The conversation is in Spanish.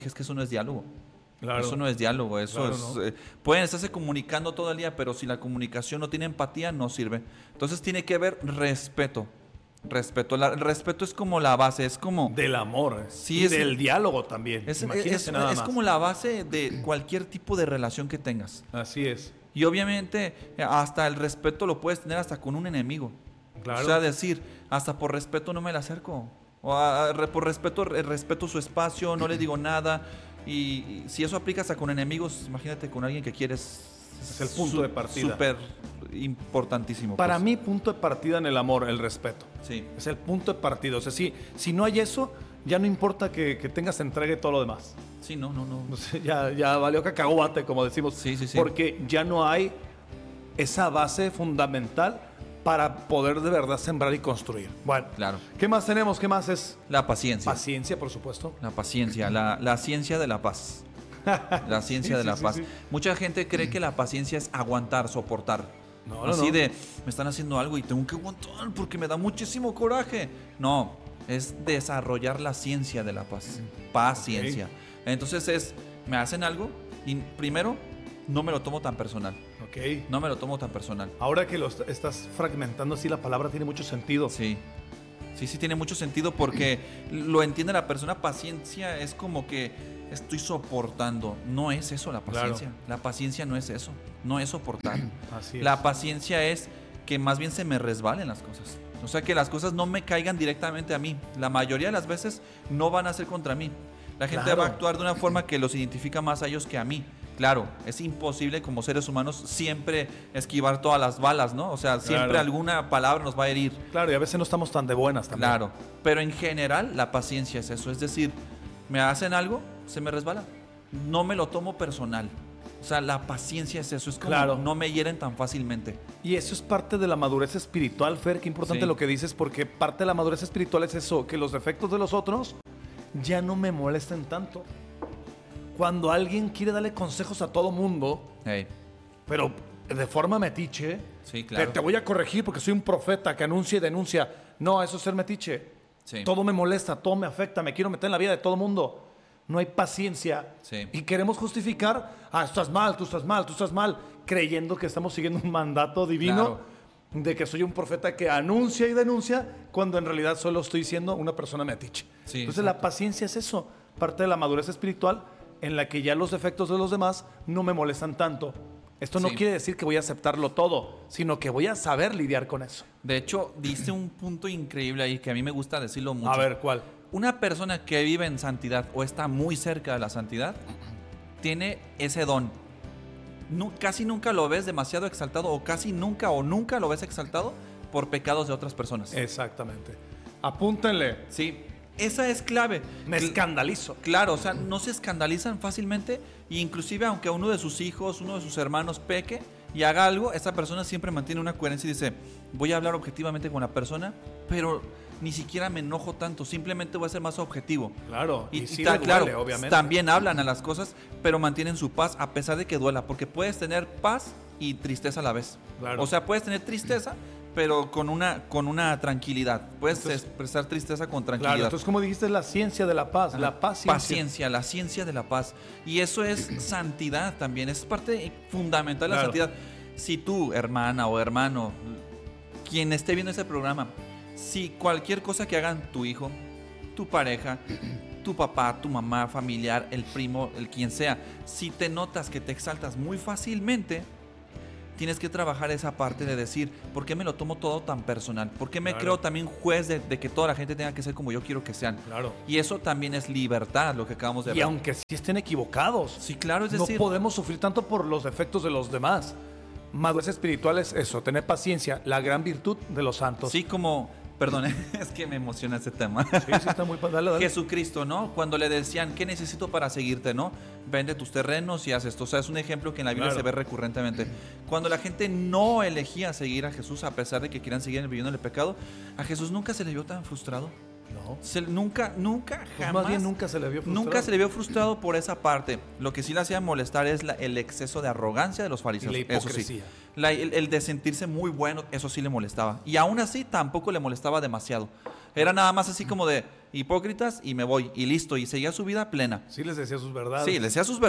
es que eso no es diálogo. Claro. Eso no es diálogo, eso Claro, es... ¿no? pueden estarse comunicando todo el día, pero si la comunicación no tiene empatía, no sirve. Entonces tiene que haber respeto. Respeto. El respeto es como la base, es como... Del amor. Sí, y es- del diálogo también. Es, Imagínate es- nada es más. como la base de cualquier tipo de relación que tengas. Así es. Y obviamente hasta el respeto lo puedes tener hasta con un enemigo. Claro. O sea, decir, hasta por respeto no me le acerco. O por respeto, respeto su espacio, no le digo nada. Y si eso aplica hasta con enemigos, imagínate con alguien que quieres. Es el punto de partida. Súper importantísimo. Para pues. mí, punto de partida en el amor, el respeto. Sí. Es el punto de partida. O sea, si no hay eso, ya no importa que tengas entrega y todo lo demás. Sí, no. O sea, ya valió cacahuate, como decimos. Sí. Porque ya no hay esa base fundamental para poder de verdad sembrar y construir. Bueno, Claro. ¿qué más tenemos? ¿Qué más es? La paciencia. Paciencia, por supuesto. La paciencia, la ciencia de la paz. La ciencia de la paz. Sí. Mucha gente cree que la paciencia es aguantar, soportar. No, Así no. de, me están haciendo algo y tengo que aguantar porque me da muchísimo coraje. No, es desarrollar la ciencia de la paz. Paciencia. Entonces me hacen algo y primero no me lo tomo tan personal. Ok. No me lo tomo tan personal. Ahora que lo estás fragmentando así, la palabra tiene mucho sentido. Sí. Sí, tiene mucho sentido porque lo entiende la persona. Paciencia es como que estoy soportando. No es eso la paciencia. Claro. La paciencia no es eso. No es soportar. Así es. La paciencia es que más bien se me resbalen las cosas. O sea, que las cosas no me caigan directamente a mí. La mayoría de las veces no van a ser contra mí. La gente Claro. va a actuar de una forma que los identifica más a ellos que a mí. Claro, es imposible como seres humanos siempre esquivar todas las balas, ¿no? O sea, siempre Claro. alguna palabra nos va a herir. Claro, y a veces no estamos tan de buenas también. Claro, pero en general la paciencia es eso. Es decir, me hacen algo, se me resbala. No me lo tomo personal. O sea, la paciencia es eso. Es como Claro. no me hieren tan fácilmente. Y eso es parte de la madurez espiritual, Fer. Qué importante Sí. lo que dices, porque parte de la madurez espiritual es eso, que los defectos de los otros ya no me molesten tanto. Cuando alguien quiere darle consejos a todo mundo, Hey, pero de forma metiche, sí, claro. te voy a corregir porque soy un profeta que anuncia y denuncia. No, eso es ser metiche. Sí. Todo me molesta, todo me afecta, me quiero meter en la vida de todo mundo. No hay paciencia. Sí. Y queremos justificar, estás mal, tú estás mal, tú estás mal, creyendo que estamos siguiendo un mandato divino. Claro. De que soy un profeta que anuncia y denuncia, cuando en realidad solo estoy siendo una persona metiche. Sí, Entonces la paciencia es eso, parte de la madurez espiritual en la que ya los defectos de los demás no me molestan tanto. Esto no Sí. quiere decir que voy a aceptarlo todo, sino que voy a saber lidiar con eso. De hecho, diste un punto increíble ahí que a mí me gusta decirlo mucho. A ver, ¿cuál? Una persona que vive en santidad o está muy cerca de la santidad tiene ese don. Casi nunca lo ves demasiado exaltado o casi nunca lo ves exaltado por pecados de otras personas. Exactamente. Apúntenle. Sí, esa es clave. Me escandalizo. Claro, o sea, no se escandalizan fácilmente e inclusive aunque uno de sus hijos, uno de sus hermanos peque y haga algo, esa persona siempre mantiene una coherencia y dice, voy a hablar objetivamente con la persona, pero ni siquiera me enojo tanto, simplemente voy a ser más objetivo. Claro. Y sí ta- le duele, claro, obviamente. también hablan a las cosas, pero mantienen su paz a pesar de que duela, porque puedes tener paz y tristeza a la vez. Claro. O sea, puedes tener tristeza, pero con una tranquilidad. Puedes expresar tristeza con tranquilidad. Claro, entonces como dijiste, es la ciencia de la paz, la paciencia. Paciencia, la ciencia de la paz. Y eso es santidad también, es parte fundamental de la Claro. santidad. Si tú, hermana o hermano, quien esté viendo este programa, si cualquier cosa que hagan tu hijo, tu pareja, tu papá, tu mamá, familiar, el primo, el quien sea, si te notas que te exaltas muy fácilmente, tienes que trabajar esa parte de decir, ¿por qué me lo tomo todo tan personal? ¿Por qué me Claro. creo también juez de que toda la gente tenga que ser como yo quiero que sean? Claro. Y eso también es libertad, lo que acabamos de Y ver. aunque sí estén equivocados, Sí, claro, es no decir, podemos sufrir tanto por los defectos de los demás. Madurez espiritual es eso, tener paciencia, la gran virtud de los santos. sí como, perdón, es que me emociona ese tema. Sí, está muy padre. Dale, dale. Jesucristo, ¿no? Cuando le decían, ¿qué necesito para seguirte, no? Vende tus terrenos y haz esto. O sea, es un ejemplo que en la Biblia Claro. se ve recurrentemente. Cuando la gente no elegía seguir a Jesús, a pesar de que quieran seguir viviendo en el pecado, a Jesús nunca se le vio tan frustrado. No. Nunca, Pues jamás. más bien nunca se le vio frustrado. Nunca se le vio frustrado por esa parte. Lo que sí le hacía molestar es el exceso de arrogancia de los fariseos. Y la Eso sí. hipocresía. El de sentirse muy bueno, eso sí le molestaba. Y aún así tampoco le molestaba demasiado. Era nada más así como de, hipócritas y me voy y listo. Y seguía su vida plena. Sí les decía sus verdades. Sí, le decía sus verdades.